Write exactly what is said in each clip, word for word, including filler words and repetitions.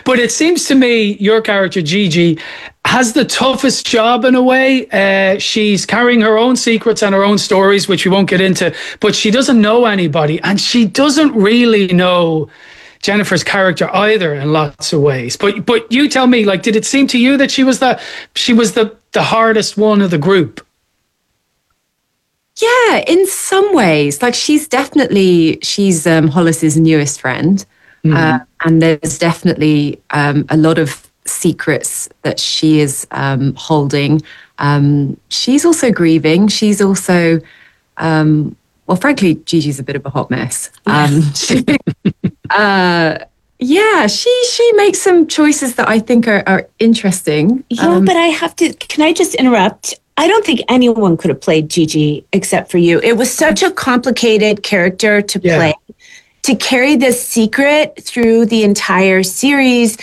But it seems to me your character, Gigi, has the toughest job in a way. Uh, she's carrying her own secrets and her own stories, which we won't get into, but she doesn't know anybody, and she doesn't really know Jennifer's character either in lots of ways. But but you tell me, like, did it seem to you that she was the she was the the hardest one of the group? Yeah, in some ways. Like, she's definitely, she's um, Hollis's newest friend. Mm-hmm. Uh, and there's definitely um, a lot of secrets that she is um, holding. Um, she's also grieving. She's also, um, well, frankly, Gigi's a bit of a hot mess. Um, she, uh, yeah, she she makes some choices that I think are, are interesting. Yeah, um, but I have to, can I just interrupt? I don't think anyone could have played Gigi except for you. It was such a complicated character to yeah. play. To carry this secret through the entire series,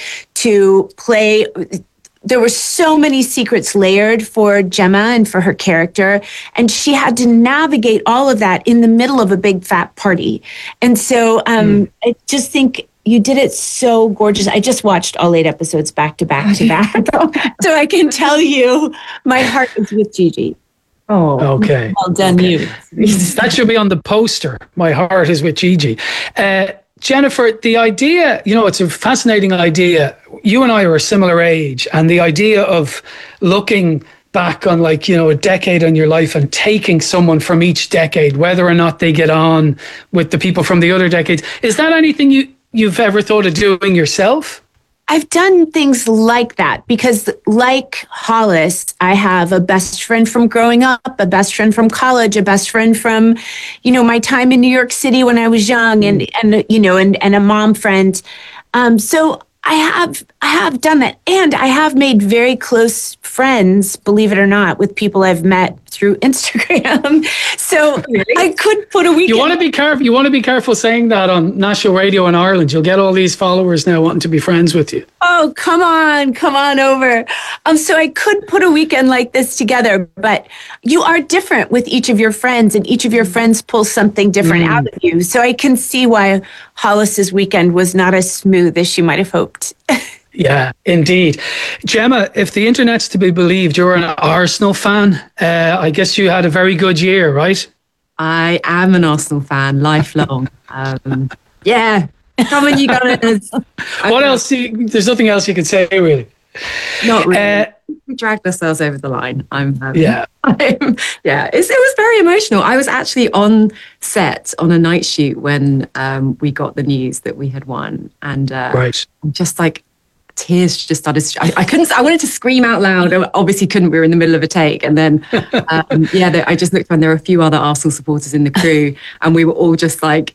to play, there were so many secrets layered for Gemma and for her character, and she had to navigate all of that in the middle of a big fat party. And so um, mm. I just think you did it so gorgeous. I just watched all eight episodes back to back to back. So I can tell you my heart is with Gigi. Oh, okay. Well done, okay. you. That should be on the poster. My heart is with Gigi. Uh, Jennifer, the idea, you know, it's a fascinating idea. You and I are a similar age, and the idea of looking back on, like, you know, a decade in your life and taking someone from each decade, whether or not they get on with the people from the other decades, is that anything you, you've ever thought of doing yourself? I've done things like that because, like Hollis, I have a best friend from growing up, a best friend from college, a best friend from, you know, my time in New York City when I was young, and, and you know, and, and a mom friend. Um, so I have I have done that, and I have made very close friends, believe it or not, with people I've met through Instagram. So really? I could put a weekend. You want to be careful. You want to be careful saying that on national radio in Ireland. You'll get all these followers now wanting to be friends with you. Oh, come on, come on over. Um, so I could put a weekend like this together, but you are different with each of your friends, and each of your friends pulls something different mm. out of you. So I can see why Hollis's weekend was not as smooth as she might have hoped. Yeah, indeed. Gemma, if the internet's to be believed, you're an Arsenal fan. Uh, I guess you had a very good year, right? I am an Arsenal fan, lifelong. um, yeah, come on, you guys. What else? You, there's nothing else you can say, really. Not really. Uh, we dragged ourselves over the line. I'm um, yeah, I'm, yeah. It's, it was very emotional. I was actually on set on a night shoot when um, we got the news that we had won, and uh, right, just like. Tears just started. I, I couldn't. I wanted to scream out loud. I obviously couldn't. We were in the middle of a take, and then, um, yeah, there, I just looked around. There were a few other Arsenal supporters in the crew, and we were all just like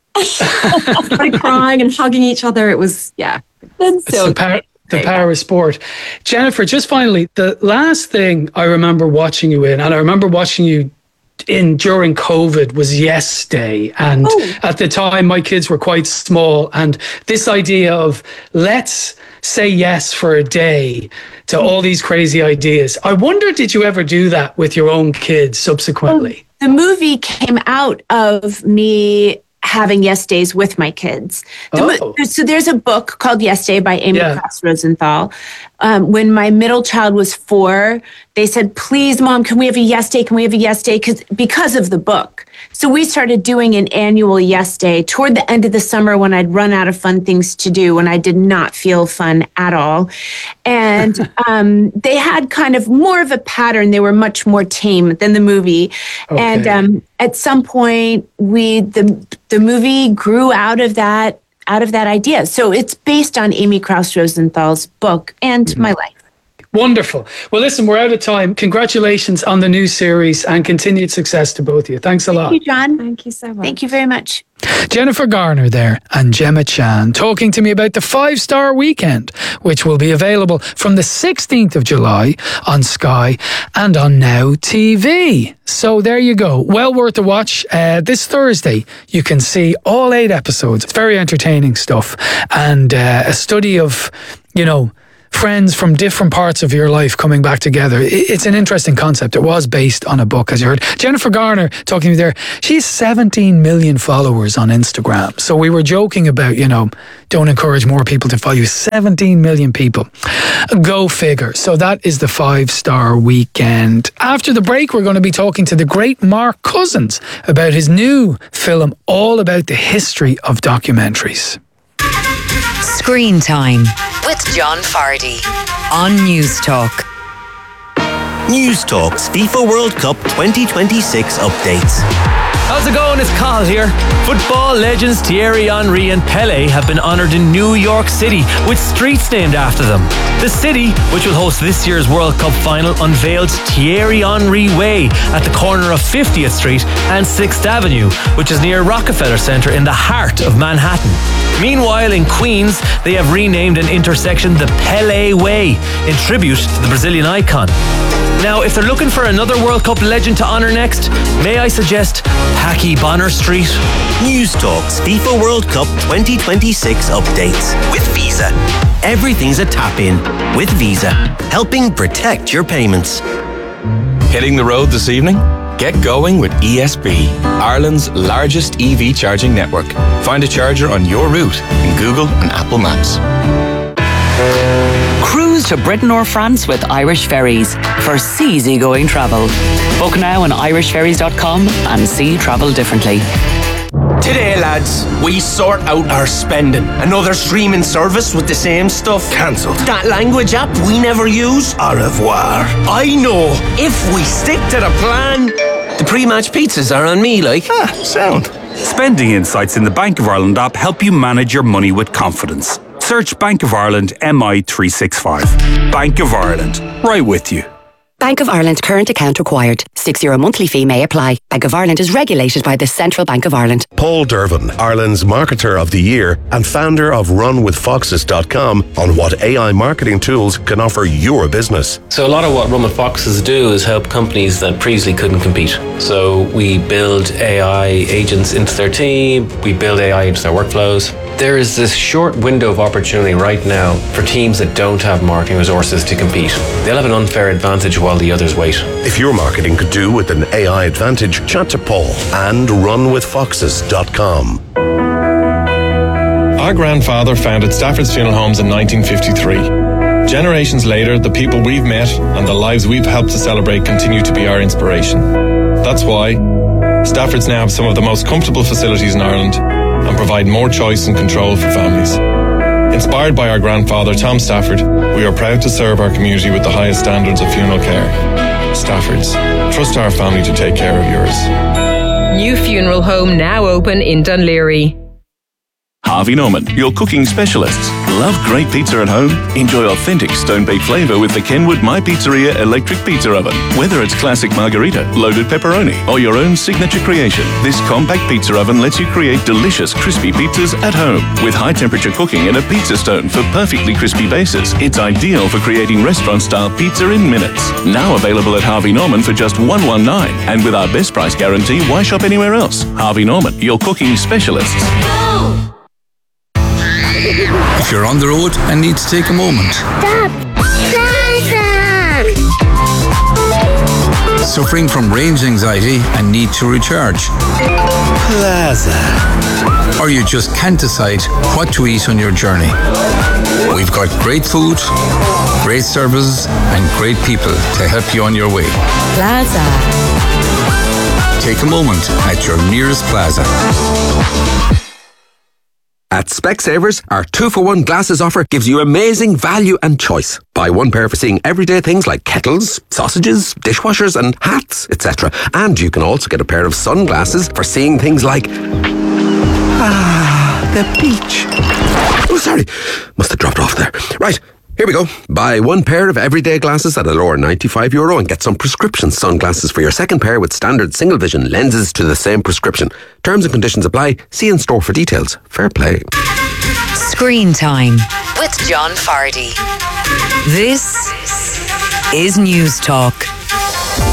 started crying and hugging each other. It was, yeah, that's so. The power, the power of sport. Jennifer, just finally, the last thing I remember watching you in, and I remember watching you in during COVID, was Yes Day, and oh. at the time my kids were quite small, and this idea of let's say yes for a day to all these crazy ideas. I wonder, did you ever do that with your own kids subsequently? The movie came out of me having Yes Days with my kids. The, oh. So there's a book called Yes Day by Amy yeah. Cross Rosenthal. Um, when my middle child was four, they said, please, Mom, can we have a Yes Day? Can we have a Yes Day? Because because of the book. So we started doing an annual Yes Day toward the end of the summer when I'd run out of fun things to do, when I did not feel fun at all. And um, they had kind of more of a pattern. They were much more tame than the movie. Okay. And um, at some point, we the the movie grew out of that out of that idea. So it's based on Amy Cross Rosenthal's book and mm-hmm. my life. Wonderful. Well, listen, we're out of time. Congratulations on the new series and continued success to both of you. Thanks a lot. Thank you, John. Thank you so much. Thank you very much. Jennifer Garner there and Gemma Chan talking to me about the Five Star Weekend, which will be available from the sixteenth of July on Sky and on Now T V. So there you go. Well worth a watch. Uh, this Thursday, you can see all eight episodes. It's very entertaining stuff, and uh, a study of, you know, friends from different parts of your life coming back together. It's an interesting concept. It was based on a book, as you heard. Jennifer Garner talking to me there. She has seventeen million followers on Instagram. So we were joking about, you know, don't encourage more people to follow you. seventeen million people. Go figure. So that is the five-star weekend. After the break, we're going to be talking to the great Mark Cousins about his new film, all about the history of documentaries. Screen Time with John Fardy on News Talk. News Talk's FIFA World Cup twenty twenty-six updates. How's it going? It's Carl here. Football legends Thierry Henry and Pelé have been honoured in New York City with streets named after them. The city, which will host this year's World Cup final, unveiled Thierry Henry Way at the corner of fiftieth Street and sixth Avenue, which is near Rockefeller Center in the heart of Manhattan. Meanwhile, in Queens, they have renamed an intersection the Pelé Way in tribute to the Brazilian icon. Now, if they're looking for another World Cup legend to honour next, may I suggest Packy Bonner Street? News Talk's FIFA World Cup twenty twenty-six updates with Visa. Everything's a tap-in with Visa, helping protect your payments. Hitting the road this evening? Get going with E S B, Ireland's largest E V charging network. Find a charger on your route in Google and Apple Maps. Cruise to Britain or France with Irish Ferries for seasygoing travel. Book now on irish ferries dot com and see travel differently. Today, lads, we sort out our spending. Another streaming service with the same stuff cancelled. That language app we never use, au revoir. I know, if we stick to the plan, the pre-match pizzas are on me, like. Ah, sound. Spending insights in the Bank of Ireland app help you manage your money with confidence. Search Bank of Ireland M I three sixty-five. Bank of Ireland, right with you. Bank of Ireland current account required. Six euro monthly fee may apply. Bank of Ireland is regulated by the Central Bank of Ireland. Paul Dervin, Ireland's Marketer of the Year and founder of run with foxes dot com, on what A I marketing tools can offer your business. So a lot of what Run with Foxes do is help companies that previously couldn't compete. So we build A I agents into their team, we build A I into their workflows. There is this short window of opportunity right now for teams that don't have marketing resources to compete. They'll have an unfair advantage while the others wait. If your marketing could do with an A I advantage, chat to Paul and run with foxes dot com. Our grandfather founded Stafford's Funeral Homes in nineteen fifty-three. Generations later, the people we've met and the lives we've helped to celebrate continue to be our inspiration. That's why Stafford's now have some of the most comfortable facilities in Ireland and provide more choice and control for families. Inspired by our grandfather, Tom Stafford, we are proud to serve our community with the highest standards of funeral care. Stafford's. Trust our family to take care of yours. New funeral home now open in Dunleary. Harvey Norman, your cooking specialists. Love great pizza at home? Enjoy authentic stone-baked flavour with the Kenwood My Pizzeria electric pizza oven. Whether it's classic margherita, loaded pepperoni, or your own signature creation, this compact pizza oven lets you create delicious crispy pizzas at home. With high-temperature cooking and a pizza stone for perfectly crispy bases, it's ideal for creating restaurant-style pizza in minutes. Now available at Harvey Norman for just one hundred nineteen, and with our best price guarantee, why shop anywhere else? Harvey Norman, your cooking specialists. If you're on the road and need to take a moment. Stop! Plaza! Suffering from range anxiety and need to recharge. Plaza. Or you just can't decide what to eat on your journey. We've got great food, great services, and great people to help you on your way. Plaza. Take a moment at your nearest Plaza. At Specsavers, our two-for-one glasses offer gives you amazing value and choice. Buy one pair for seeing everyday things like kettles, sausages, dishwashers and hats, et cetera. And you can also get a pair of sunglasses for seeing things like... Ah, the beach. Oh, sorry. Must have dropped off there. Right. Here we go. Buy one pair of everyday glasses at a lower ninety-five euro and get some prescription sunglasses for your second pair with standard single vision lenses to the same prescription. Terms and conditions apply. See in store for details. Fair play. Screen Time with John Fardy. This is News Talk.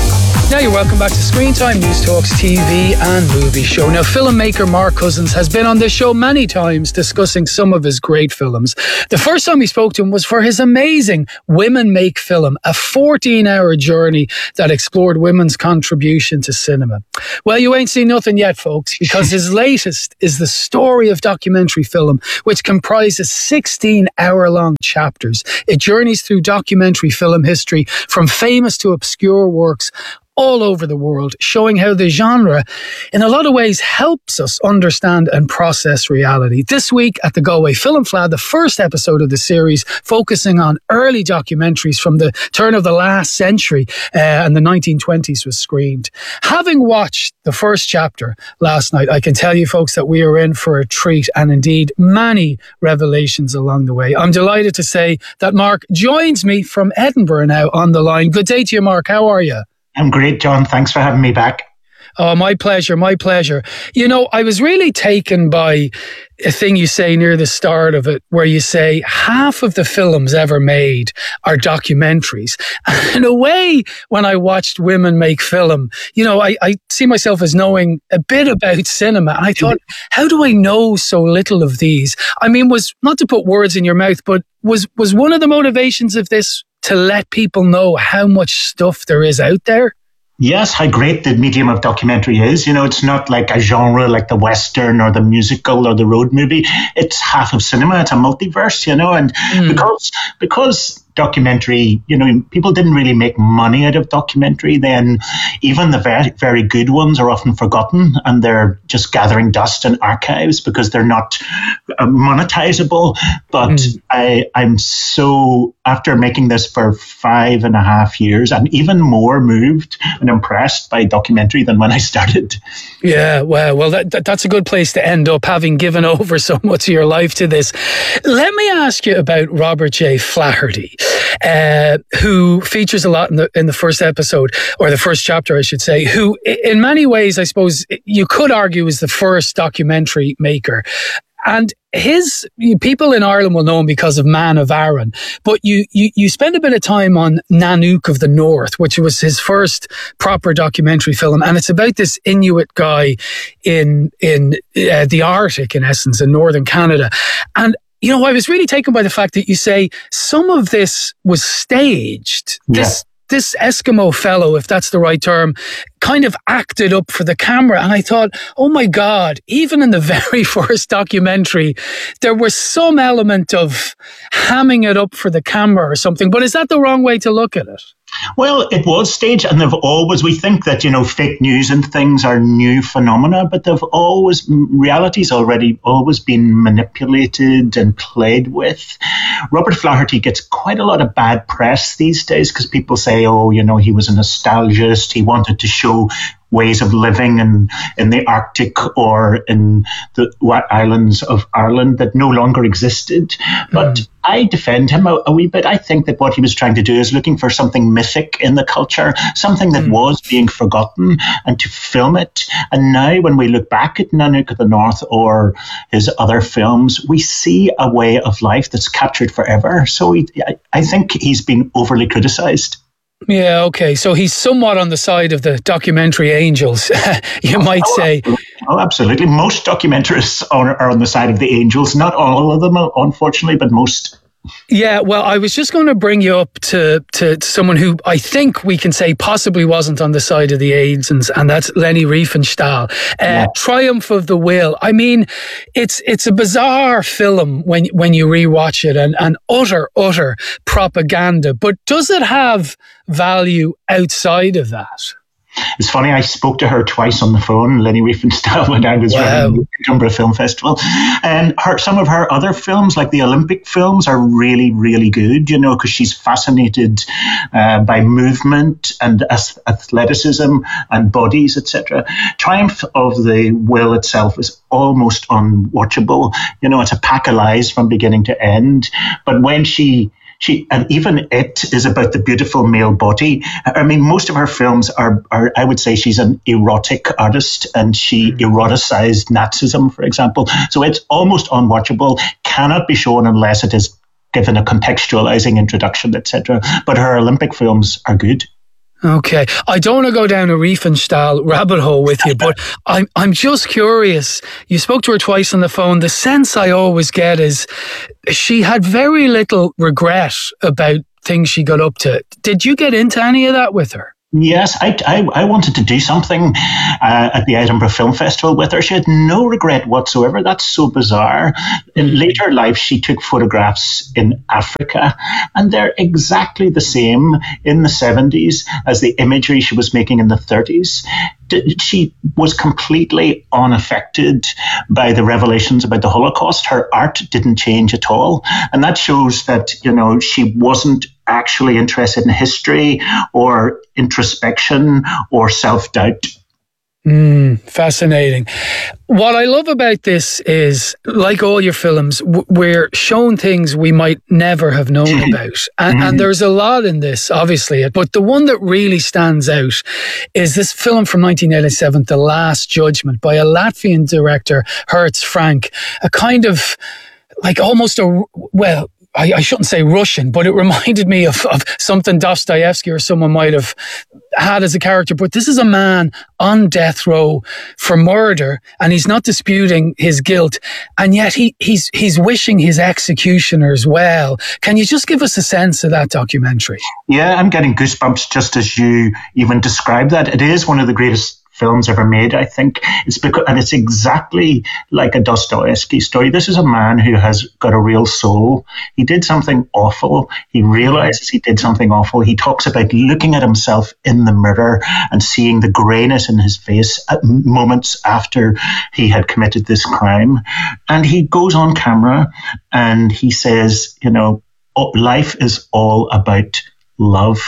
Now you're welcome back to Screen Time, News Talk's T V and movie show. Now, filmmaker Mark Cousins has been on this show many times discussing some of his great films. The first time we spoke to him was for his amazing Women Make film, a fourteen-hour journey that explored women's contribution to cinema. Well, you ain't seen nothing yet, folks, because his latest is the story of documentary film, which comprises sixteen hour-long chapters. It journeys through documentary film history from famous to obscure works all over the world, showing how the genre, in a lot of ways, helps us understand and process reality. This week at the Galway Film Fleadh, the first episode of the series, focusing on early documentaries from the turn of the last century uh, and the nineteen twenties, was screened. Having watched the first chapter last night, I can tell you, folks, that we are in for a treat, and indeed many revelations along the way. I'm delighted to say that Mark joins me from Edinburgh now on the line. Good day to you, Mark. How are you? I'm great, John. Thanks for having me back. Oh, my pleasure, my pleasure. You know, I was really taken by a thing you say near the start of it, where you say half of the films ever made are documentaries. And in a way, when I watched Women Make Film, you know, I, I see myself as knowing a bit about cinema. And I thought, how do I know so little of these? I mean, was, not to put words in your mouth, but was, was one of the motivations of this to let people know how much stuff there is out there? Yes, how great the medium of documentary is. You know, it's not like a genre like the Western or the musical or the road movie. It's half of cinema. It's a multiverse, you know, and mm. because because documentary, you know, people didn't really make money out of documentary, then even the very, very good ones are often forgotten, and they're just gathering dust in archives because they're not uh, monetizable. But mm. I, I'm so, after making this for five and a half years, I'm even more moved and impressed by documentary than when I started. Yeah, well, well, that, that, that's a good place to end up, having given over so much of your life to this. Let me ask you about Robert J. Flaherty, uh, who features a lot in the in the first episode, or the first chapter, I should say, who in many ways, I suppose, you could argue is the first documentary maker. And his people in Ireland will know him because of Man of Arran, but you, you, you spend a bit of time on Nanook of the North, which was his first proper documentary film. And it's about this Inuit guy in, in uh, the Arctic, in essence, in northern Canada. And you know, I was really taken by the fact that you say some of this was staged. Yeah. This this Eskimo fellow, if that's the right term, kind of acted up for the camera. And I thought, oh my God, even in the very first documentary, there was some element of hamming it up for the camera or something. But is that the wrong way to look at it? Well, it was staged, and they've always, we think that, you know, fake news and things are new phenomena, but they've always, reality's already always been manipulated and played with. Robert Flaherty gets quite a lot of bad press these days because people say, oh, you know, he was a nostalgist, he wanted to show ways of living in, in the Arctic or in the islands of Ireland that no longer existed. But mm. I defend him a, a wee bit. I think that what he was trying to do is looking for something mythic in the culture, something that mm. was being forgotten, and to film it. And now when we look back at Nanook of the North or his other films, we see a way of life that's captured forever. So he, I, I think he's been overly criticized. Yeah, okay. So he's somewhat on the side of the documentary angels, you might oh, say. Oh, absolutely. Most documentarists are, are on the side of the angels. Not all of them, unfortunately, but most. Yeah, well, I was just going to bring you up to, to someone who I think we can say possibly wasn't on the side of the angels, and that's Leni Riefenstahl. Uh, yeah. Triumph of the Will. I mean, it's it's a bizarre film when when you rewatch it, and, and utter, utter propaganda. But does it have value outside of that? It's funny, I spoke to her twice on the phone, Leni Riefenstahl, when I was wow. running the Edinburgh Film Festival. And her, some of her other films, like the Olympic films, are really, really good, you know, because she's fascinated uh, by movement and athleticism and bodies, et cetera. Triumph of the Will itself is almost unwatchable. You know, it's a pack of lies from beginning to end. But when she... She and even it is about the beautiful male body. I mean, most of her films are, are I would say she's an erotic artist, and she eroticized Nazism, for example. So it's almost unwatchable, cannot be shown unless it is given a contextualizing introduction, et cetera. But her Olympic films are good. Okay, I don't want to go down a Riefenstahl rabbit hole with you, but I'm I'm just curious. You spoke to her twice on the phone. The sense I always get is she had very little regret about things she got up to. Did you get into any of that with her? Yes, I, I, I wanted to do something uh, at the Edinburgh Film Festival with her. She had no regret whatsoever. That's so bizarre. In later life, she took photographs in Africa, and they're exactly the same in the seventies as the imagery she was making in the thirties. She was completely unaffected by the revelations about the Holocaust. Her art didn't change at all. And that shows that, you know, she wasn't actually interested in history or introspection or self-doubt. Mm, fascinating. What I love about this is, like all your films, w- we're shown things we might never have known about. And, and there's a lot in this, obviously. But the one that really stands out is this film from nineteen eighty-seven, The Last Judgment, by a Latvian director, Hertz Frank. A kind of, like almost a, well, I, I shouldn't say Russian, but it reminded me of, of something Dostoevsky or someone might have had as a character. But this is a man on death row for murder, and he's not disputing his guilt, and yet he, he's he's wishing his executioners well. Can you just give us a sense of that documentary? Yeah, I'm getting goosebumps just as you even described that. It is one of the greatest films ever made, I think. It's because, and it's exactly like a Dostoevsky story. This is a man who has got a real soul. He did something awful. He realizes he did something awful. He talks about looking at himself in the mirror and seeing the grayness in his face at moments after he had committed this crime. And he goes on camera and he says, you know, oh, life is all about love.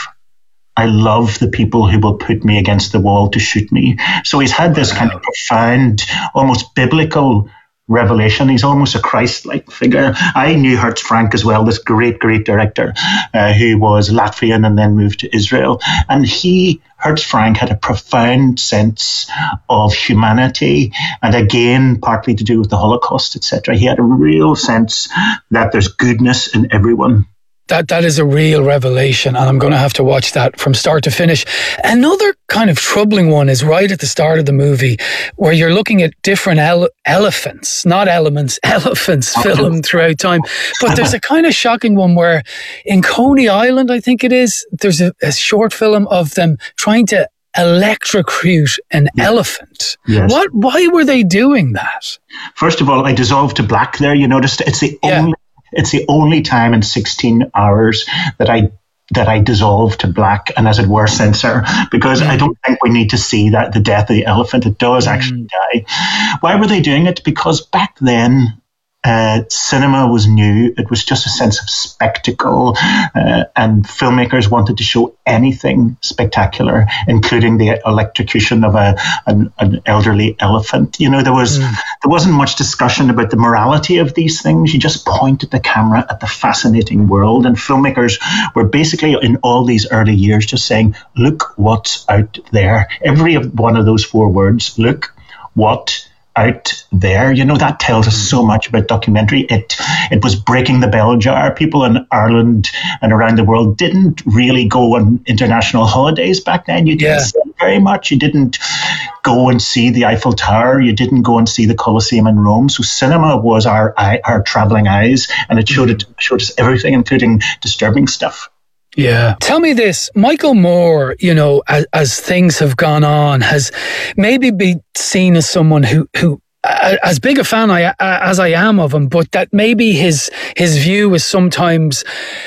I love the people who will put me against the wall to shoot me. So he's had this kind of profound, almost biblical revelation. He's almost a Christ-like figure. I knew Hertz Frank as well, this great, great director uh, who was Latvian and then moved to Israel. And he, Hertz Frank, had a profound sense of humanity, and again, partly to do with the Holocaust, et cetera. He had a real sense that there's goodness in everyone. That that is a real revelation, and I'm going to have to watch that from start to finish. Another kind of troubling one is right at the start of the movie, where you're looking at different ele- elephants, not elements, elephants filmed throughout time. But there's a kind of shocking one where in Coney Island, I think it is, there's a, a short film of them trying to electrocute an yes. elephant. Yes. What? Why were they doing that? First of all, I dissolved to black there. You noticed it's the yeah. only It's the only time in sixteen hours that I that I dissolve to black and, as it were, censor, because mm. I don't think we need to see that the death of the elephant. It does actually mm. die. Why were they doing it? Because back then, Uh, cinema was new. It was just a sense of spectacle, uh, and filmmakers wanted to show anything spectacular, including the electrocution of a an, an elderly elephant. You know, there was mm. there wasn't much discussion about the morality of these things. You just pointed the camera at the fascinating world, and filmmakers were basically in all these early years just saying, "Look what's out there." Every one of those four words, "Look what." Out there, you know, that tells us so much about documentary. It it was breaking the bell jar. People in Ireland and around the world didn't really go on international holidays back then. You didn't yeah. see very much. You didn't go and see the Eiffel Tower. You didn't go and see the Colosseum in Rome. So cinema was our our traveling eyes, and it showed it showed us everything, including disturbing stuff. Yeah. Tell me this, Michael Moore, you know, as, as things have gone on, has maybe been seen as someone who, who, uh, as big a fan I, uh, as I am of him, but that maybe his, his view is sometimes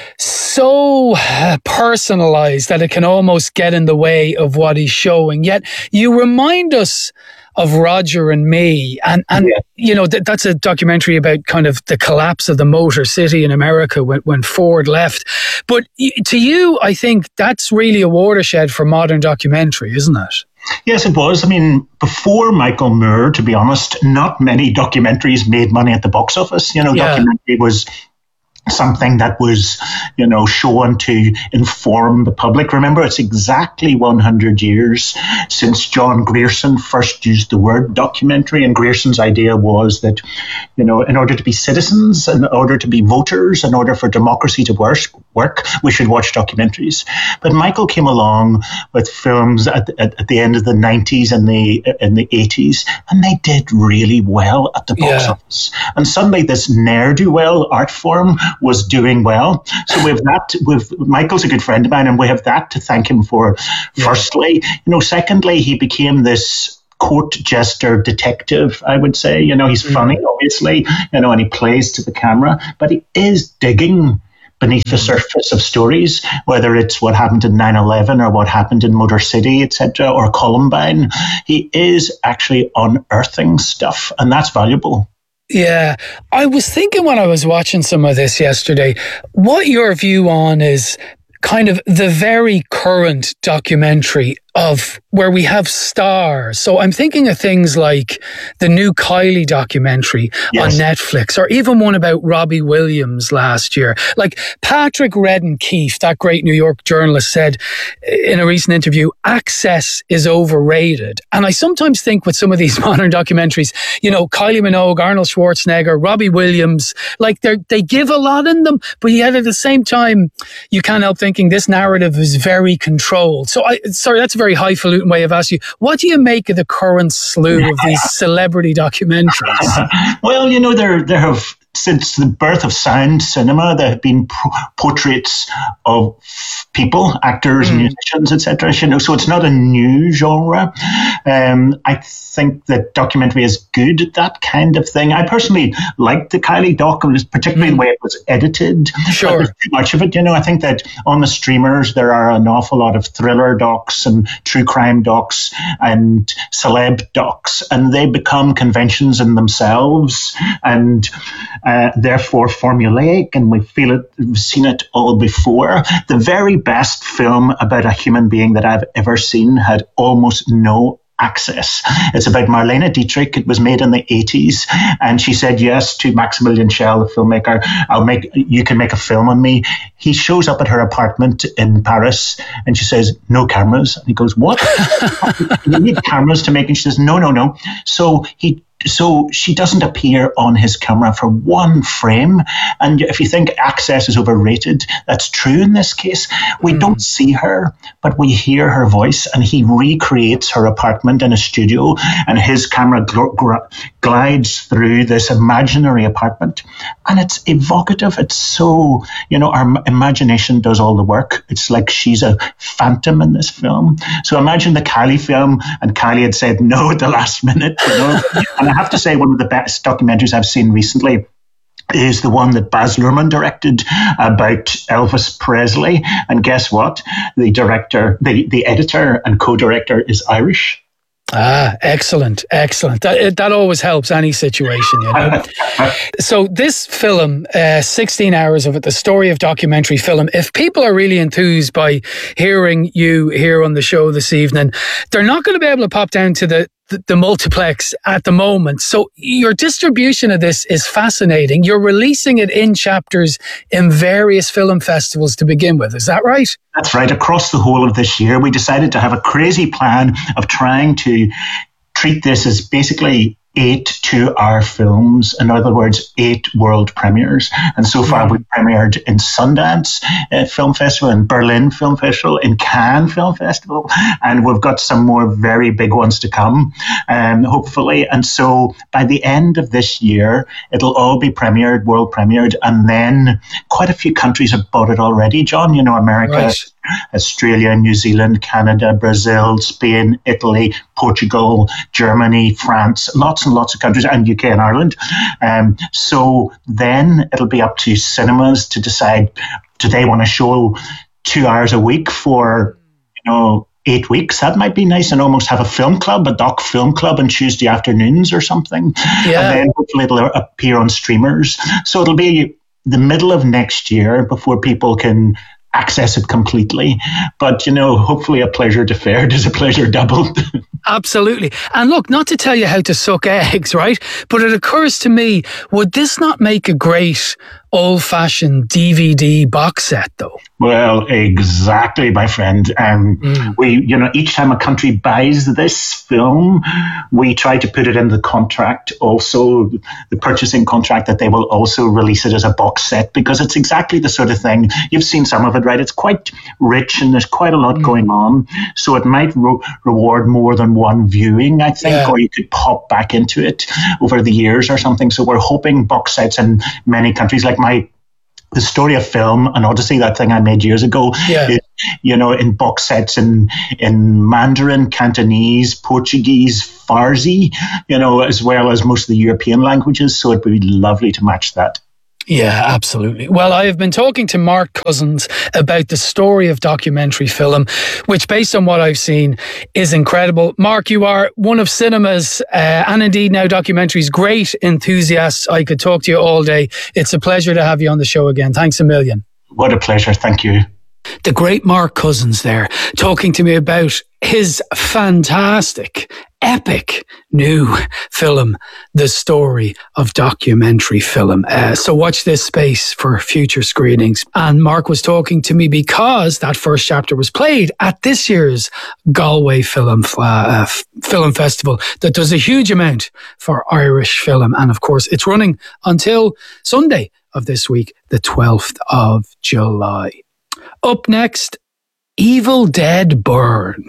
so uh, personalized that it can almost get in the way of what he's showing. Yet you remind us of Roger and Me. And, and yeah. you know, th- that's a documentary about kind of the collapse of the Motor City in America when, when Ford left. But to you, I think that's really a watershed for modern documentary, isn't it? Yes, it was. I mean, before Michael Moore, to be honest, not many documentaries made money at the box office. You know, yeah. documentary was something that was, you know, shown to inform the public. Remember, it's exactly one hundred years since John Grierson first used the word documentary, and Grierson's idea was that, you know, in order to be citizens, in order to be voters, in order for democracy to work, work. We should watch documentaries. But Michael came along with films at, at, at the end of the nineties and the in the eighties, and they did really well at the box Yeah. office. And suddenly this ne'er-do-well art form was doing well. So we have that. With Michael's a good friend of mine, and we have that to thank him for. Yeah. Firstly, you know, secondly, he became this court jester detective, I would say. You know, he's funny, obviously, you know, and he plays to the camera, but he is digging beneath the surface of stories, whether it's what happened in nine eleven or what happened in Motor City, et cetera, or Columbine. He is actually unearthing stuff, and that's valuable. Yeah, I was thinking when I was watching some of this yesterday, what your view on is kind of the very current documentary of where we have stars. So I'm thinking of things like the new Kylie documentary Yes. on Netflix, or even one about Robbie Williams last year. Like Patrick Redden Keefe, that great New York journalist, said in a recent interview, access is overrated. And I sometimes think with some of these modern documentaries, you know, Kylie Minogue, Arnold Schwarzenegger, Robbie Williams, like they they give a lot in them, but yet at the same time, you can't help thinking this narrative is very controlled. So I, sorry, that's a very highfalutin way of asking you, what do you make of the current slew of these celebrity documentaries? Well, you know, there there have, since the birth of sound cinema, there have been pro- portraits of people, actors, mm. musicians, et cetera. You know, so it's not a new genre. Um, I think that documentary is good at that kind of thing. I personally liked the Kylie doc, particularly mm. the way it was edited. Sure. But there's too much of it. You know, I think that on the streamers there are an awful lot of thriller docs and true crime docs and celeb docs, and they become conventions in themselves, and uh, therefore formulaic, and we feel it, we've seen it all before. The very best film about a human being that I've ever seen had almost no access. It's about Marlene Dietrich. It was made in the eighties, and she said yes to Maximilian Schell, the filmmaker. I'll make, you can make a film on me. He shows up at her apartment in Paris, and she says, no cameras. And he goes, what? You need cameras to make? And she says, no, no, no. So he So she doesn't appear on his camera for one frame. And if you think access is overrated, that's true in this case. We mm. don't see her, but we hear her voice, and he recreates her apartment in a studio, and his camera gl- gl- glides through this imaginary apartment. And it's evocative. It's so, you know, our imagination does all the work. It's like she's a phantom in this film. So imagine the Kylie film, and Kylie had said no at the last minute, you know. And I have to say, one of the best documentaries I've seen recently is the one that Baz Luhrmann directed about Elvis Presley. And guess what? The director, the, the editor and co-director is Irish. Ah, excellent, excellent. That that always helps any situation, you know. So this film, uh, sixteen hours of it, the story of documentary film, if people are really enthused by hearing you here on the show this evening, they're not going to be able to pop down to the The, the multiplex at the moment. So your distribution of this is fascinating. You're releasing it in chapters in various film festivals to begin with. Is that right? That's right. Across the whole of this year, we decided to have a crazy plan of trying to treat this as basically eight two-hour films. In other words, eight world premieres. And so far, we've premiered in Sundance uh, Film Festival, in Berlin Film Festival, in Cannes Film Festival, and we've got some more very big ones to come, um, hopefully. And so by the end of this year, it'll all be premiered, world premiered, and then quite a few countries have bought it already, John. You know, America, right. Australia, New Zealand, Canada, Brazil, Spain, Italy, Portugal, Germany, France, lots and lots of countries, and U K and Ireland. Um, so then it'll be up to cinemas to decide, do they want to show two hours a week for, you know, eight weeks? That might be nice, and almost have a film club, a doc film club on Tuesday afternoons or something. Yeah. And then hopefully it'll appear on streamers. So it'll be the middle of next year before people can access it completely. But, you know, hopefully a pleasure deferred is a pleasure doubled. Absolutely. And look, not to tell you how to suck eggs, right? But it occurs to me, would this not make a great old-fashioned D V D box set, though. Well, exactly, my friend. Um, mm. We, you know, each time a country buys this film, we try to put it in the contract, also the purchasing contract, that they will also release it as a box set, because it's exactly the sort of thing. You've seen some of it, right? It's quite rich and there's quite a lot mm. going on. So it might re- reward more than one viewing, I think, yeah. or you could pop back into it over the years or something. So we're hoping box sets in many countries, like my The Story of Film, an Odyssey, that thing I made years ago, yeah. is, you know, in box sets in, in Mandarin, Cantonese, Portuguese, Farsi, you know, as well as most of the European languages. So it would be lovely to match that. Yeah, absolutely. Well, I have been talking to Mark Cousins about The Story of Documentary Film, which, based on what I've seen, is incredible. Mark, you are one of cinema's, uh, and indeed now documentary's, great enthusiasts. I could talk to you all day. It's a pleasure to have you on the show again. Thanks a million. What a pleasure. Thank you. The great Mark Cousins there, talking to me about his fantastic, epic new film, The Story of Documentary Film. Uh, so watch this space for future screenings. And Mark was talking to me because that first chapter was played at this year's Galway Film uh, Film Festival, that does a huge amount for Irish film. And of course, it's running until Sunday of this week, the twelfth of July. Up next, Evil Dead Burn.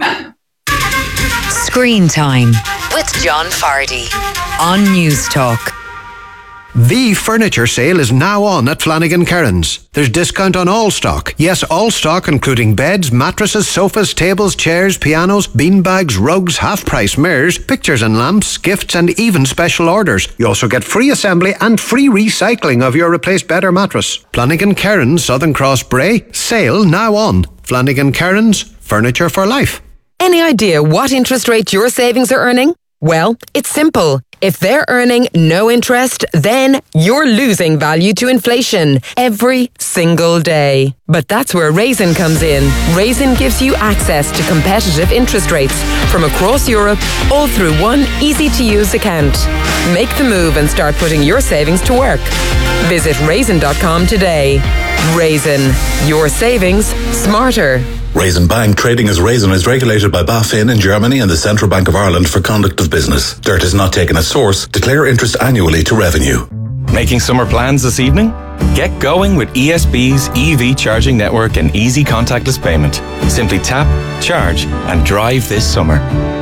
Screen Time with John Fardy on News Talk. The furniture sale is now on at Flanagan Kerins. There's discount on all stock. Yes, all stock, including beds, mattresses, sofas, tables, chairs, pianos, beanbags, rugs, half-price mirrors, pictures and lamps, gifts, and even special orders. You also get free assembly and free recycling of your replaced bed or mattress. Flanagan Kerins, Southern Cross Bray. Sale now on. Flanagan Kerins, furniture for life. Any idea what interest rate your savings are earning? Well, it's simple. If they're earning no interest, then you're losing value to inflation every single day. But that's where Raisin comes in. Raisin gives you access to competitive interest rates from across Europe, all through one easy-to-use account. Make the move and start putting your savings to work. Visit raisin dot com today. Raisin, your savings smarter. Raisin Bank, trading as Raisin, is regulated by BaFin in Germany and the Central Bank of Ireland for conduct of business. Dirt is not taken as source. Declare interest annually to revenue. Making summer plans this evening? Get going with E S B's E V charging network and easy contactless payment. Simply tap, charge, and drive this summer.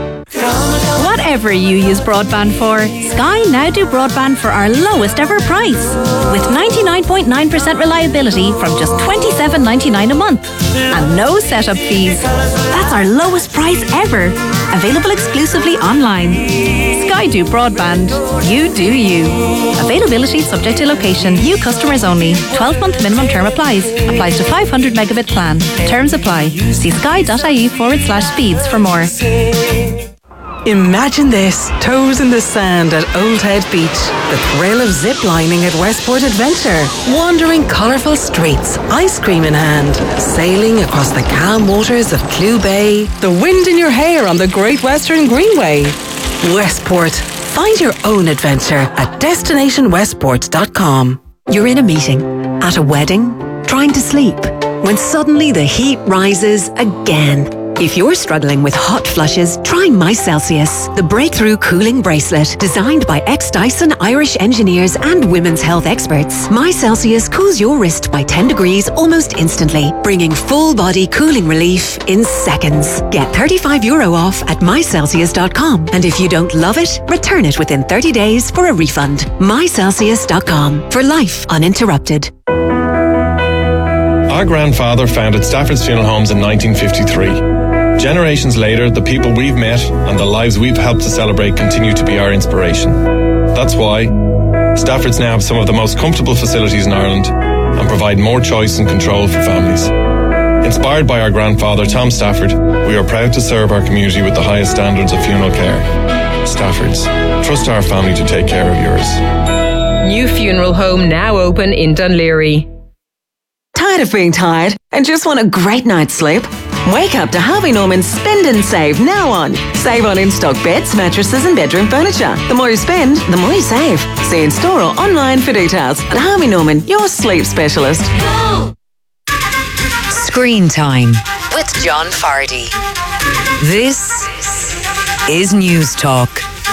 Whatever you use broadband for, Sky now do broadband for our lowest ever price. With ninety-nine point nine percent reliability from just twenty-seven ninety-nine a month. And no setup fees. That's our lowest price ever. Available exclusively online. Sky do broadband. You do you. Availability subject to location. New customers only. twelve month minimum term applies. Applies to five hundred megabit plan. Terms apply. See sky.ie forward slash speeds for more. Imagine this, toes in the sand at Old Head Beach, the thrill of zip-lining at Westport Adventure, wandering colourful streets, ice cream in hand, sailing across the calm waters of Clew Bay, the wind in your hair on the Great Western Greenway. Westport, find your own adventure at destination westport dot com. You're in a meeting, at a wedding, trying to sleep, when suddenly the heat rises again. If you're struggling with hot flushes, try My Celsius, the breakthrough cooling bracelet designed by ex-Dyson Irish engineers and women's health experts. My Celsius cools your wrist by ten degrees almost instantly, bringing full-body cooling relief in seconds. Get thirty-five euro off at my celsius dot com, and if you don't love it, return it within thirty days for a refund. my celsius dot com, for life uninterrupted. Our grandfather founded Stafford's Funeral Homes in nineteen fifty-three. Generations later, the people we've met and the lives we've helped to celebrate continue to be our inspiration. That's why Stafford's now have some of the most comfortable facilities in Ireland and provide more choice and control for families. Inspired by our grandfather, Tom Stafford, we are proud to serve our community with the highest standards of funeral care. Stafford's. Trust our family to take care of yours. New funeral home now open in Dunleary. Tired of being tired and just want a great night's sleep? Wake up to Harvey Norman's Spend and Save now on. Save on in-stock beds, mattresses and bedroom furniture. The more you spend, the more you save. See in store or online for details. At Harvey Norman, your sleep specialist. Screen Time with John Fardy. This is News Talk.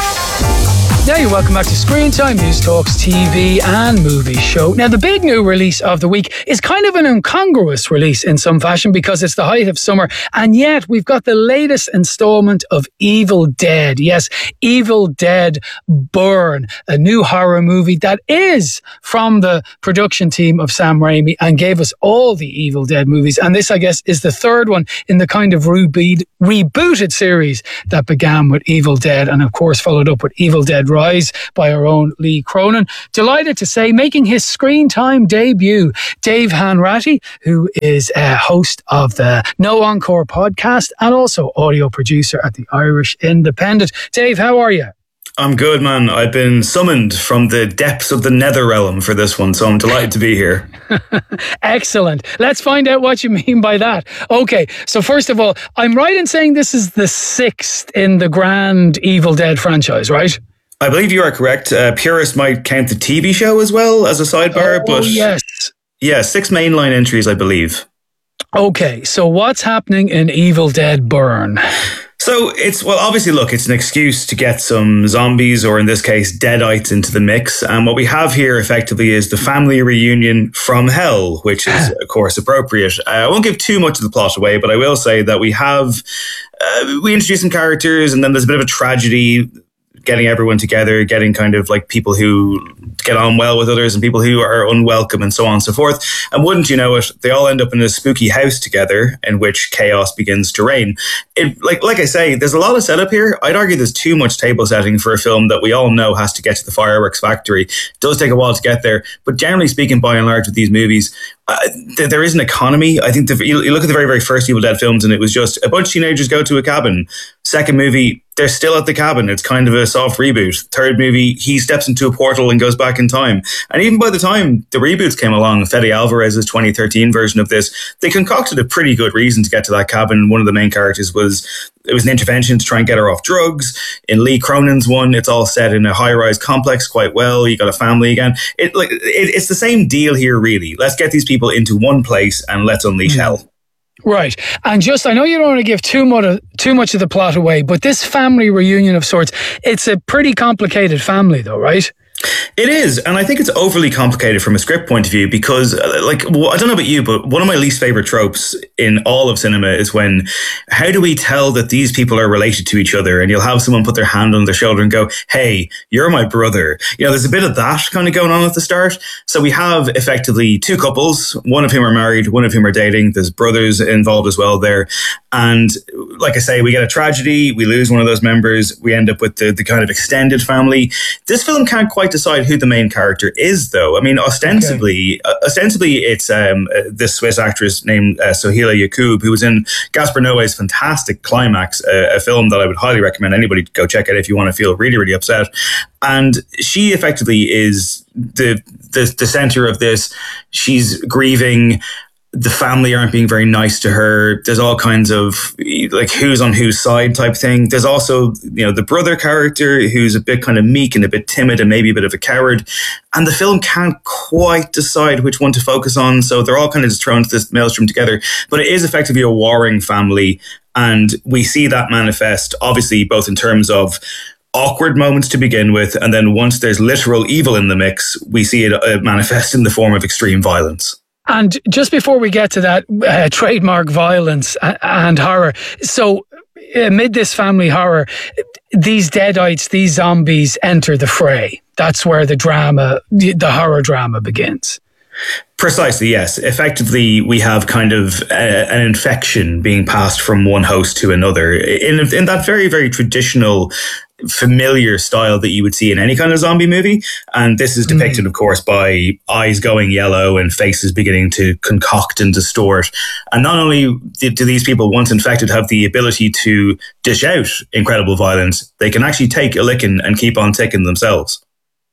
Hey, welcome back to Screen Time, News Talk's T V and movie show. Now, the big new release of the week is kind of an incongruous release in some fashion because it's the height of summer, and yet we've got the latest installment of Evil Dead. Yes, Evil Dead Burn, a new horror movie that is from the production team of Sam Raimi and gave us all the Evil Dead movies. And this, I guess, is the third one in the kind of reboot, rebooted series that began with Evil Dead and, of course, followed up with Evil Dead Rise by our own Lee Cronin. Delighted to say, making his Screen Time debut, Dave Hanratty, who is a host of the No Encore podcast and also audio producer at the Irish Independent. Dave, how are you? I'm good, man. I've been summoned from the depths of the nether realm for this one, so I'm delighted to be here. Excellent. Let's find out what you mean by that. Okay, so first of all, I'm right in saying this is the sixth in the grand Evil Dead franchise, right? I believe you are correct. Uh, purists might count the T V show as well as a sidebar, oh, but yes. Yeah, six mainline entries, I believe. Okay, so what's happening in Evil Dead Burn? So it's, well, obviously, look, it's an excuse to get some zombies, or in this case, deadites, into the mix. And what we have here effectively is the family reunion from hell, which is, of course, appropriate. Uh, I won't give too much of the plot away, but I will say that we have, uh, we introduce some characters, and then there's a bit of a tragedy, getting everyone together, getting kind of like people who get on well with others and people who are unwelcome and so on and so forth. And wouldn't you know it, they all end up in a spooky house together in which chaos begins to reign. It, like, like I say, there's a lot of setup here. I'd argue there's too much table setting for a film that we all know has to get to the fireworks factory. It does take a while to get there, but generally speaking, by and large with these movies, Uh, th- there is an economy. I think the, you, you look at the very, very first Evil Dead films and it was just a bunch of teenagers go to a cabin. Second movie, they're still at the cabin. It's kind of a soft reboot. Third movie, he steps into a portal and goes back in time. And even by the time the reboots came along, Fede Alvarez's twenty thirteen version of this, they concocted a pretty good reason to get to that cabin. One of the main characters was, it was an intervention to try and get her off drugs. In Lee Cronin's one, it's all set in a high-rise complex quite well. You got a family again. It like it, it's the same deal here, really. Let's get these people into one place and let's unleash mm. hell. Right. And just, I know you don't want to give too much, of, too much of the plot away, but this family reunion of sorts, it's a pretty complicated family though, right? It is, and I think it's overly complicated from a script point of view because, like, well, I don't know about you, but one of my least favorite tropes in all of cinema is when, how do we tell that these people are related to each other? And you'll have someone put their hand on their shoulder and go, hey, you're my brother. You know, there's a bit of that kind of going on at the start. So we have effectively two couples, one of whom are married, one of whom are dating. There's brothers involved as well there. And like I say, we get a tragedy, we lose one of those members, we end up with the, the kind of extended family. This film can't quite decide who the main character is, though. I mean, ostensibly, okay. uh, ostensibly, it's um, uh, this Swiss actress named uh, Sohaila Yacoub, who was in Gaspar Noé's fantastic Climax, uh, a film that I would highly recommend anybody to go check out if you want to feel really, really upset. And she effectively is the the, the center of this. She's grieving. The family aren't being very nice to her. There's all kinds of like who's on whose side type thing. There's also, you know, the brother character who's a bit kind of meek and a bit timid and maybe a bit of a coward. And the film can't quite decide which one to focus on. So they're all kind of just thrown into this maelstrom together. But it is effectively a warring family. And we see that manifest, obviously, both in terms of awkward moments to begin with. And then once there's literal evil in the mix, we see it uh, manifest in the form of extreme violence. And just before we get to that, uh, trademark violence and horror. So amid this family horror, these deadites, these zombies enter the fray. That's where the drama, the horror drama begins. Precisely, yes. Effectively, we have kind of a, an infection being passed from one host to another in, in that very, very traditional familiar style that you would see in any kind of zombie movie. And this is depicted, mm. of course, by eyes going yellow and faces beginning to concoct and distort. And not only do, do these people, once infected, have the ability to dish out incredible violence, they can actually take a licking and keep on ticking themselves.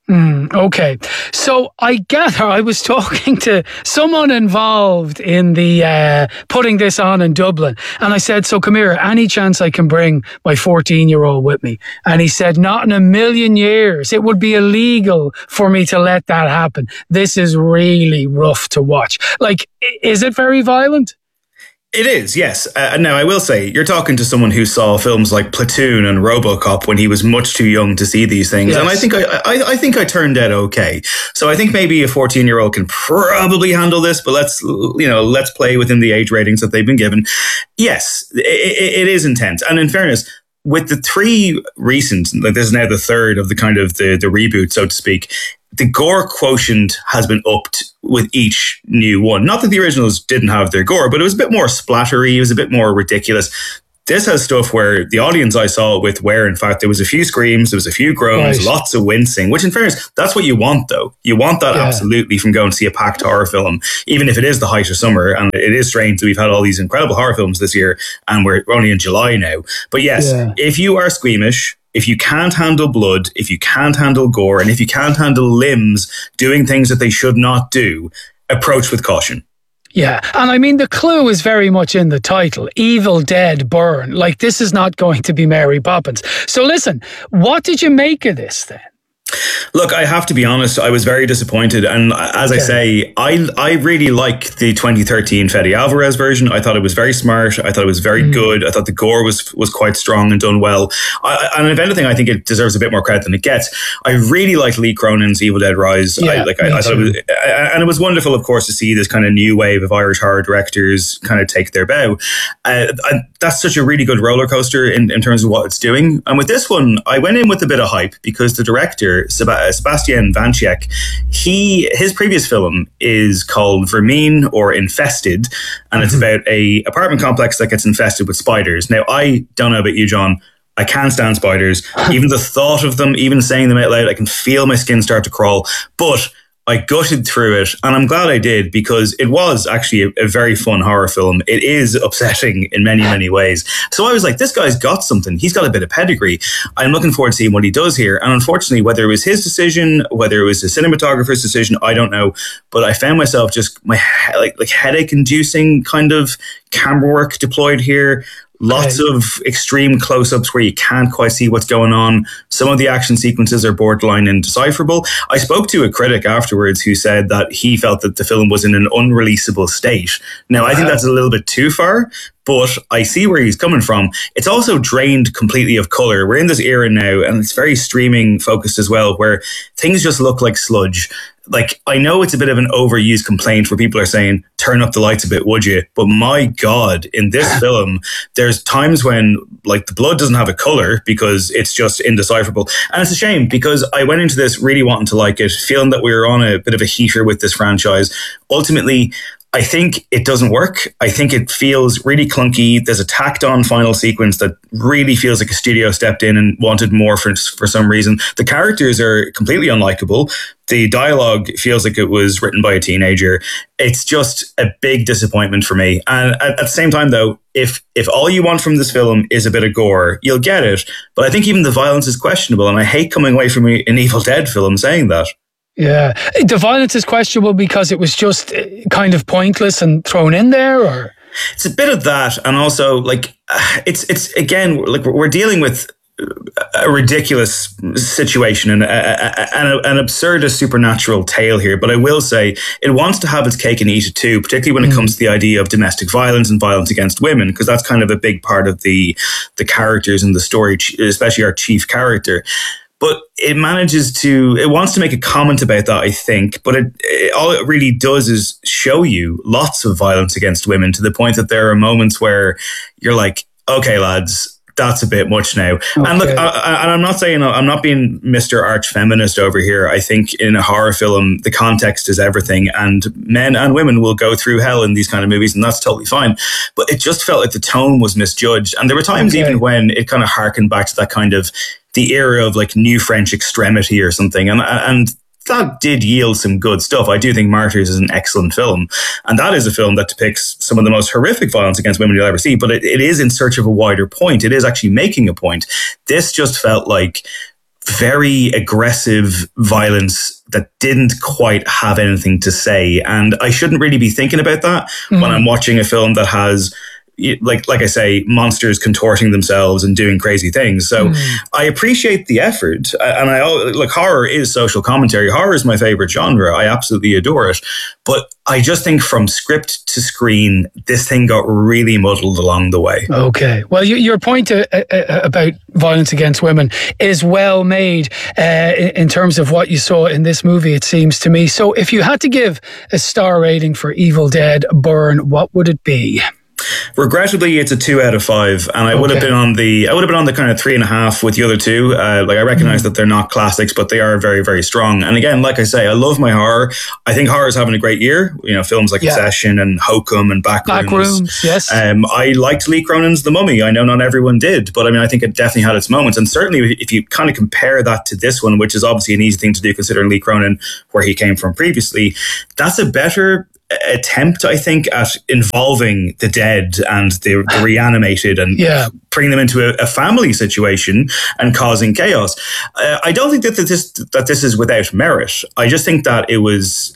Mm, okay. So I gather I was talking to someone involved in the uh, putting this on in Dublin. And I said, so come here, any chance I can bring my fourteen-year-old with me? And he said, not in a million years. It would be illegal for me to let that happen. This is really rough to watch. Like, is it very violent? It is, yes. Uh, now, I will say, you're talking to someone who saw films like Platoon and RoboCop when he was much too young to see these things. Yes. And I think I, I, I think I turned out okay. So I think maybe a fourteen-year-old can probably handle this, but let's, you know, let's play within the age ratings that they've been given. Yes, it, it is intense. And in fairness, with the three recent, like this is now the third of the kind of the, the reboot, so to speak, the gore quotient has been upped with each new one. Not that the originals didn't have their gore, but it was a bit more splattery. It was a bit more ridiculous. This has stuff where the audience I saw it with, where in fact there was a few screams, there was a few groans, right. Lots of wincing, which in fairness, that's what you want though. You want that yeah. absolutely from going to see a packed horror film, even if it is the height of summer. And it is strange that we've had all these incredible horror films this year and we're only in July now. But yes, yeah. if you are squeamish, if you can't handle blood, if you can't handle gore, and if you can't handle limbs doing things that they should not do, approach with caution. Yeah, and I mean, the clue is very much in the title, Evil Dead Burn. Like, this is not going to be Mary Poppins. So listen, what did you make of this then? Look, I have to be honest, I was very disappointed. And as okay. I say, I I really like the twenty thirteen Fede Alvarez version. I thought it was very smart. I thought it was very mm. good. I thought the gore was was quite strong and done well. I, and if anything, I think it deserves a bit more credit than it gets. I really liked Lee Cronin's Evil Dead Rise. Yeah, I, like I, I thought it was, and it was wonderful, of course, to see this kind of new wave of Irish horror directors kind of take their bow. Uh, I, that's such a really good roller coaster in, in terms of what it's doing. And with this one, I went in with a bit of hype because the director, Sebastian Vanchek, he his previous film is called Vermine or Infested, and it's mm-hmm. about a apartment complex that gets infested with spiders. Now, I don't know about you, John. I can't stand spiders. Even the thought of them, even saying them out loud, I can feel my skin start to crawl. But I gutted through it, and I'm glad I did, because it was actually a, a very fun horror film. It is upsetting in many, many ways. So I was like, this guy's got something. He's got a bit of pedigree. I'm looking forward to seeing what he does here. And unfortunately, whether it was his decision, whether it was the cinematographer's decision, I don't know. But I found myself just my like like headache-inducing kind of camera work deployed here. Lots okay. of extreme close-ups where you can't quite see what's going on. Some of the action sequences are borderline indecipherable. I spoke to a critic afterwards who said that he felt that the film was in an unreleasable state. Now, I think that's a little bit too far, but I see where he's coming from. It's also drained completely of colour. We're in this era now, and it's very streaming focused as well, where things just look like sludge. Like, I know it's a bit of an overused complaint where people are saying, turn up the lights a bit, would you? But my God, in this film, there's times when, like, the blood doesn't have a colour because it's just indecipherable. And it's a shame, because I went into this really wanting to like it, feeling that we were on a bit of a heater with this franchise. Ultimately, I think it doesn't work. I think it feels really clunky. There's a tacked on final sequence that really feels like a studio stepped in and wanted more for, for some reason. The characters are completely unlikable. The dialogue feels like it was written by a teenager. It's just a big disappointment for me. And at, at the same time, though, if if all you want from this film is a bit of gore, you'll get it. But I think even the violence is questionable. And I hate coming away from an Evil Dead film saying that. Yeah. The violence is questionable because it was just kind of pointless and thrown in there, or? It's a bit of that. And also, like, it's, it's again, like, we're dealing with a ridiculous situation and a, a, an absurd supernatural tale here. But I will say it wants to have its cake and eat it too, particularly when it mm. comes to the idea of domestic violence and violence against women, because that's kind of a big part of the, the characters in the story, especially our chief character. But it manages to, it wants to make a comment about that, I think. But it, it, all it really does is show you lots of violence against women, to the point that there are moments where you're like, okay, lads, that's a bit much now. Okay. And look, I, I, and I'm not saying, I'm not being Mister Arch Feminist over here. I think in a horror film, the context is everything, and men and women will go through hell in these kind of movies, and that's totally fine. But it just felt like the tone was misjudged. And there were times okay. even when it kind of harkened back to that kind of the era of like New French Extremity or something. And, and that did yield some good stuff. I do think Martyrs is an excellent film. And that is a film that depicts some of the most horrific violence against women you'll ever see. But it, it is in search of a wider point. It is actually making a point. This just felt like very aggressive violence that didn't quite have anything to say. And I shouldn't really be thinking about that mm-hmm. when I'm watching a film that has, like like I say, monsters contorting themselves and doing crazy things. So mm. I appreciate the effort. And I like, horror is social commentary. Horror is my favorite genre. I absolutely adore it. But I just think from script to screen, this thing got really muddled along the way. Okay. Well, you, your point uh, uh, about violence against women is well made uh, in terms of what you saw in this movie, it seems to me. So if you had to give a star rating for Evil Dead Burn, what would it be? Regrettably, it's a two out of five, and I okay. would have been on the I would have been on the kind of three and a half with the other two. Uh, like I recognize mm. that they're not classics, but they are very, very strong. And again, like I say, I love my horror. I think horror is having a great year. You know, films like yeah. Possession and Hokum and Backrooms. Backrooms, yes. Um, I liked Lee Cronin's The Mummy. I know not everyone did, but I mean, I think it definitely had its moments. And certainly, if you kind of compare that to this one, which is obviously an easy thing to do considering Lee Cronin, where he came from previously, that's a better attempt, I think, at involving the dead and the, the reanimated and yeah. bringing them into a, a family situation and causing chaos. Uh, I don't think that this that this is without merit. I just think that it was.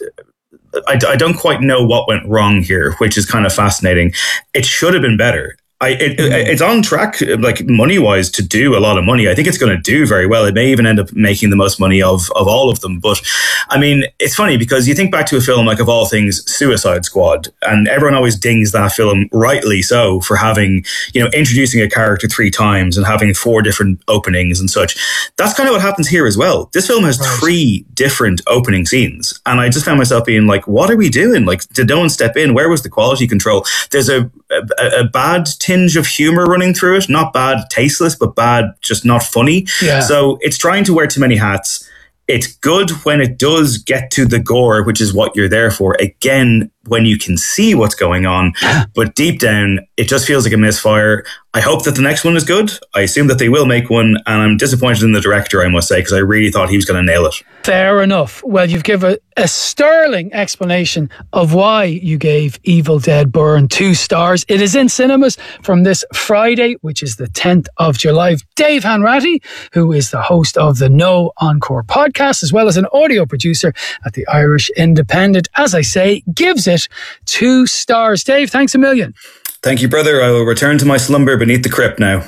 I, I don't quite know what went wrong here, which is kind of fascinating. It should have been better. I, it, it's on track, like money wise, to do a lot of money. I think it's going to do very well. It may even end up making the most money of, of all of them. But I mean, it's funny because you think back to a film like, of all things, Suicide Squad, and everyone always dings that film, rightly so, for having, you know, introducing a character three times and having four different openings and such. That's kind of what happens here as well. This film has right. three different opening scenes. And I just found myself being like, what are we doing? Like, did no one step in? Where was the quality control? There's a, a, a bad tinge of humor running through it. Not bad, tasteless, but bad, just not funny. Yeah. So it's trying to wear too many hats. It's good when it does get to the gore, which is what you're there for. Again, when you can see what's going on, but deep down, it just feels like a misfire. I hope that the next one is good. I assume that they will make one, and I'm disappointed in the director, I must say, because I really thought he was going to nail it. Fair enough. Well, you've given a, a sterling explanation of why you gave Evil Dead Burn two stars. It is in cinemas from this Friday, which is the tenth of July. Dave Hanratty, who is the host of the No Encore podcast, as well as an audio producer at the Irish Independent, as I say, gives it two stars. Dave, thanks a million. Thank you, brother. I will return to my slumber beneath the crypt now.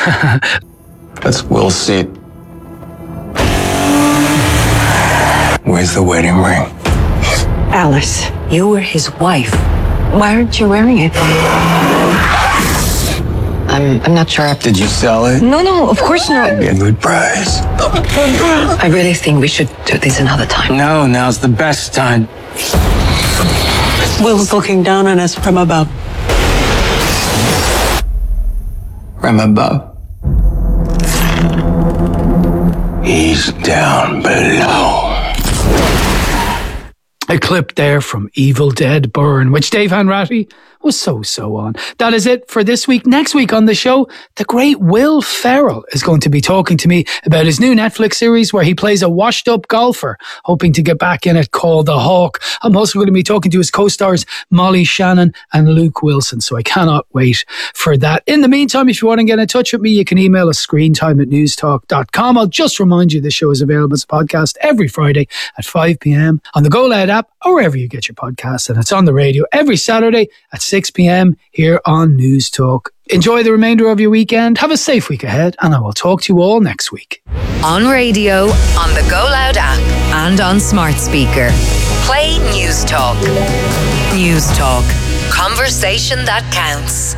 That's Will's seat. Where's the wedding ring? Alice, you were his wife. Why aren't you wearing it? I'm I'm not sure. Did you sell it? No, no, of course not. Be a good price. I really think we should do this another time. No, now's the best time. Will's looking down on us from above. From above. He's down below. A clip there from Evil Dead Burn, which Dave Hanratty was so, so on. That is it for this week. Next week on the show, the great Will Ferrell is going to be talking to me about his new Netflix series where he plays a washed-up golfer, hoping to get back in it, called The Hawk. I'm also going to be talking to his co-stars Molly Shannon and Luke Wilson, so I cannot wait for that. In the meantime, if you want to get in touch with me, you can email us screentime at newstalk dot com. I'll just remind you the show is available as a podcast every Friday at five p.m. on the Go Loud app or wherever you get your podcasts, and it's on the radio every Saturday at six p.m. here on News Talk. Enjoy the remainder of your weekend. Have a safe week ahead, and I will talk to you all next week. On radio, on the Go Loud app, and on smart speaker. Play News Talk. News Talk. Conversation that counts.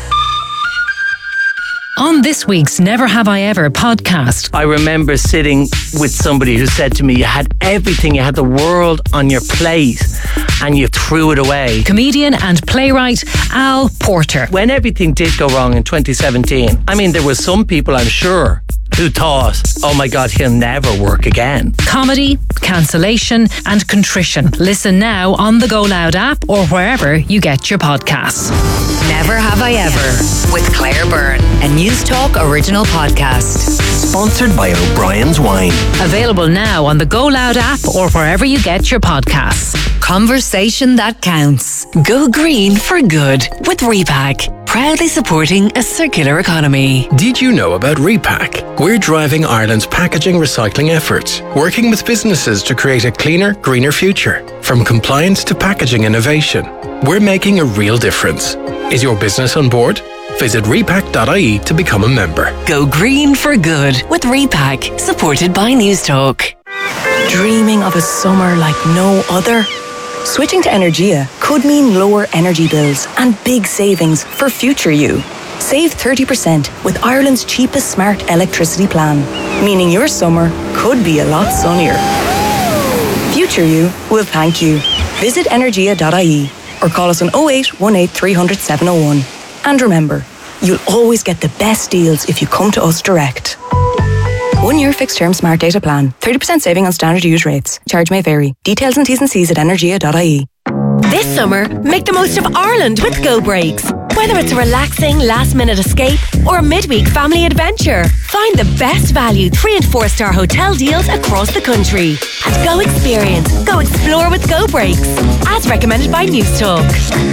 On this week's Never Have I Ever podcast, I remember sitting with somebody who said to me, you had everything, you had the world on your plate and you threw it away. Comedian and playwright Al Porter. When everything did go wrong in twenty seventeen, I mean, there were some people, I'm sure, who thought, oh my God, he'll never work again. Comedy, cancellation and contrition. Listen now on the Go Loud app or wherever you get your podcasts. Never Have I Ever with Claire Byrne, a News Talk original podcast. Sponsored by O'Brien's Wine. Available now on the Go Loud app or wherever you get your podcasts. Conversation that counts. Go green for good with Repack. proudly supporting a circular economy. Did you know about Repack? We're driving Ireland's packaging recycling efforts, working with businesses to create a cleaner, greener future. From compliance to packaging innovation, we're making a real difference. Is your business on board? Visit repack dot I E to become a member. Go green for good with Repack, supported by Newstalk. Dreaming of a summer like no other? Switching to Energia could mean lower energy bills and big savings for future you. Save thirty percent with Ireland's cheapest smart electricity plan, meaning your summer could be a lot sunnier. Future you will thank you. Visit energia dot I E or call us on oh eight one eight three hundred seven oh one. And remember, you'll always get the best deals if you come to us direct. One year fixed term smart data plan. thirty percent saving on standard use rates. Charge may vary. Details and T's and C's at energia dot I E. This summer, make the most of Ireland with Go Breaks. Whether it's a relaxing last-minute escape or a midweek family adventure, find the best value three and four star hotel deals across the country. At Go Experience, go explore with Go Breaks. As recommended by Newstalk.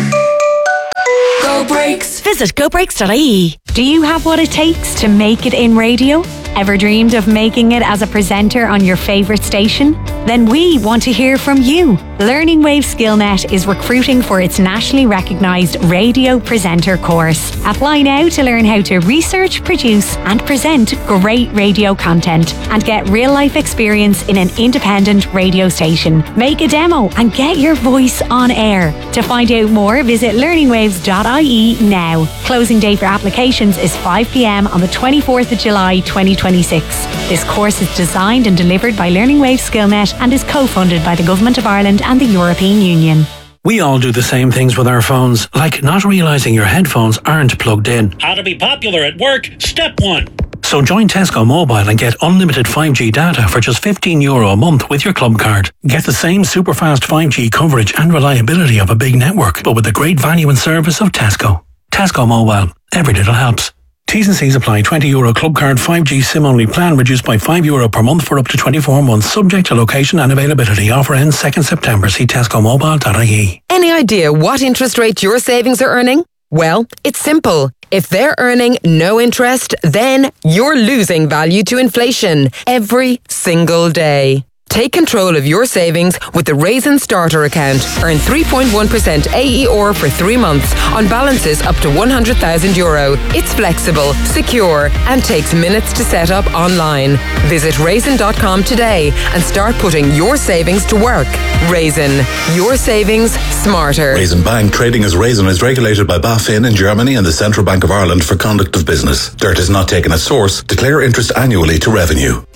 Go Breaks. Visit go breaks dot I E. Do you have what it takes to make it in radio? Ever dreamed of making it as a presenter on your favourite station? Then we want to hear from you. Learning Wave SkillNet is recruiting for its nationally recognised radio presenter course. Apply now to learn how to research, produce and present great radio content and get real-life experience in an independent radio station. Make a demo and get your voice on air. To find out more, visit learning waves dot I E now. Closing date for applications is five p m on the twenty-fourth of July twenty twenty-six. This course is designed and delivered by Learning Wave SkillNet and is co-funded by the Government of Ireland and the European Union. We all do the same things with our phones, like not realising your headphones aren't plugged in. How to be popular at work, step one. So join Tesco Mobile and get unlimited five G data for just fifteen euro a month with your club card. Get the same super fast five G coverage and reliability of a big network, but with the great value and service of Tesco. Tesco Mobile. Every little helps. T's and C's apply. twenty euro club card five G SIM only plan reduced by five euro per month for up to twenty-four months, subject to location and availability. Offer ends second September. See tesco mobile dot I E. Any idea what interest rate your savings are earning? Well, it's simple. If they're earning no interest, then you're losing value to inflation every single day. Take control of your savings with the Raisin Starter account. Earn three point one percent A E R for three months on balances up to one hundred thousand euro. It's flexible, secure, and takes minutes to set up online. Visit raisin dot com today and start putting your savings to work. Raisin, your savings smarter. Raisin Bank, trading as Raisin, is regulated by BaFin in Germany and the Central Bank of Ireland for conduct of business. Dirt is not taken at source. Declare interest annually to revenue.